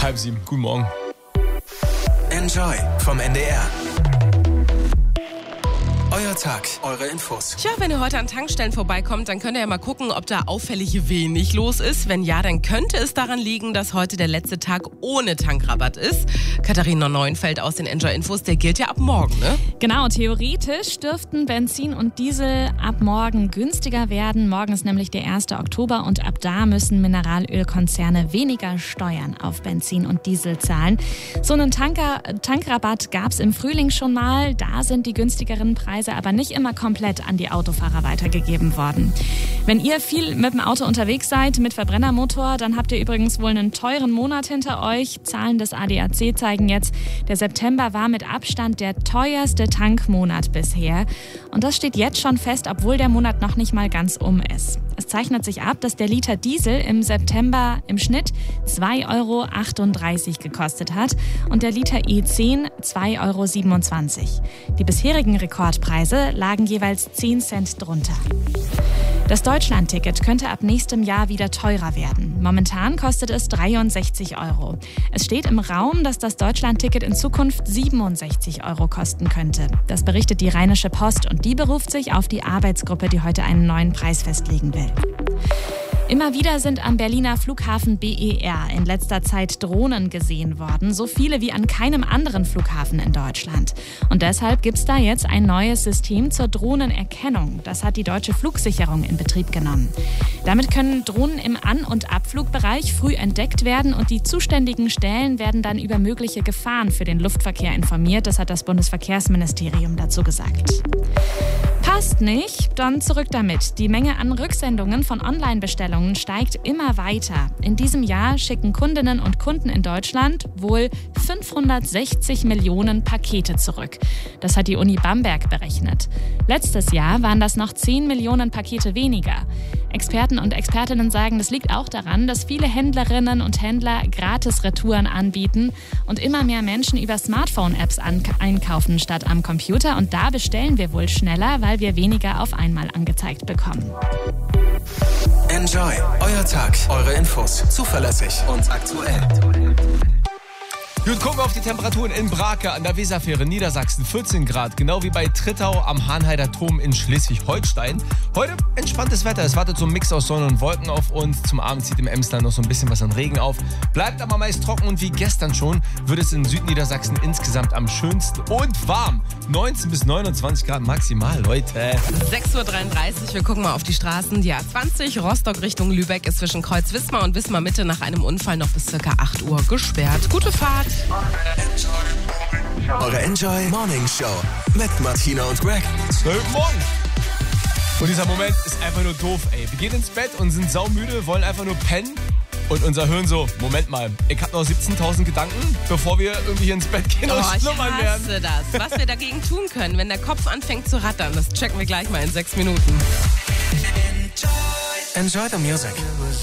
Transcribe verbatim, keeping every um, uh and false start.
Halb sieben. Guten Morgen. Enjoy vom N D R. Euer Tag, eure Infos. Tja, wenn ihr heute an Tankstellen vorbeikommt, dann könnt ihr ja mal gucken, ob da auffällig wenig los ist. Wenn ja, dann könnte es daran liegen, dass heute der letzte Tag ohne Tankrabatt ist. Katharina Neuenfeld aus den Enjoy Infos, der gilt ja ab morgen, ne? Genau, theoretisch dürften Benzin und Diesel ab morgen günstiger werden. Morgen ist nämlich der erste Oktober und ab da müssen Mineralölkonzerne weniger Steuern auf Benzin und Diesel zahlen. So einen Tanker, Tankrabatt gab es im Frühling schon mal. Da sind die günstigeren Preise aber nicht immer komplett an die Autofahrer weitergegeben worden. Wenn ihr viel mit dem Auto unterwegs seid, mit Verbrennermotor, dann habt ihr übrigens wohl einen teuren Monat hinter euch. Zahlen des A D A C zeigen jetzt, der September war mit Abstand der teuerste Tankmonat bisher. Und das steht jetzt schon fest, obwohl der Monat noch nicht mal ganz um ist. Es zeichnet sich ab, dass der Liter Diesel im September im Schnitt zwei Euro achtunddreißig gekostet hat und der Liter E zehn zwei Euro siebenundzwanzig. Die bisherigen Rekordpreise lagen jeweils zehn Cent drunter. Das Deutschland-Ticket könnte ab nächstem Jahr wieder teurer werden. Momentan kostet es dreiundsechzig Euro. Es steht im Raum, dass das Deutschland-Ticket in Zukunft siebenundsechzig Euro kosten könnte. Das berichtet die Rheinische Post und die beruft sich auf die Arbeitsgruppe, die heute einen neuen Preis festlegen will. Immer wieder sind am Berliner Flughafen B E R in letzter Zeit Drohnen gesehen worden, so viele wie an keinem anderen Flughafen in Deutschland. Und deshalb gibt es da jetzt ein neues System zur Drohnenerkennung. Das hat die Deutsche Flugsicherung in Betrieb genommen. Damit können Drohnen im An- und Abflugbereich früh entdeckt werden und die zuständigen Stellen werden dann über mögliche Gefahren für den Luftverkehr informiert. Das hat das Bundesverkehrsministerium dazu gesagt. Passt nicht? Dann zurück damit. Die Menge an Rücksendungen von Online-Bestellungen steigt immer weiter. In diesem Jahr schicken Kundinnen und Kunden in Deutschland wohl fünfhundertsechzig Millionen Pakete zurück. Das hat die Uni Bamberg berechnet. Letztes Jahr waren das noch zehn Millionen Pakete weniger. Experten und Expertinnen sagen, das liegt auch daran, dass viele Händlerinnen und Händler Gratis-Retouren anbieten und immer mehr Menschen über Smartphone-Apps an- einkaufen statt am Computer. Und da bestellen wir wohl schneller, weil wir weniger auf einmal angezeigt bekommen. Enjoy, euer Tag, eure Infos, zuverlässig und aktuell. Gut, gucken wir auf die Temperaturen in Brake an der Weserfähre, Niedersachsen, vierzehn Grad, genau wie bei Trittau am Hahnheider Turm in Schleswig-Holstein. Heute entspanntes Wetter, es wartet so ein Mix aus Sonne und Wolken auf uns. Zum Abend zieht im Emsland noch so ein bisschen was an Regen auf. Bleibt aber meist trocken und wie gestern schon wird es in Südniedersachsen insgesamt am schönsten und warm. neunzehn bis neunundzwanzig Grad maximal, Leute. sechs Uhr dreiunddreißig, wir gucken mal auf die Straßen. Die A zwanzig Rostock Richtung Lübeck ist zwischen Kreuz-Wismar und Wismar-Mitte nach einem Unfall noch bis ca. acht Uhr gesperrt. Gute Fahrt. Eure Enjoy Morning Show mit Martina und Greg. Guten Morgen. Und dieser Moment ist einfach nur doof, ey. Wir gehen ins Bett und sind saumüde, wollen einfach nur pennen. Und unser Hirn so, Moment mal, ich hab noch siebzehntausend Gedanken, bevor wir irgendwie hier ins Bett gehen und Oh, schlummern ich hasse werden. das. Was wir dagegen tun können, wenn der Kopf anfängt zu rattern, das checken wir gleich mal in sechs Minuten. Enjoy the music.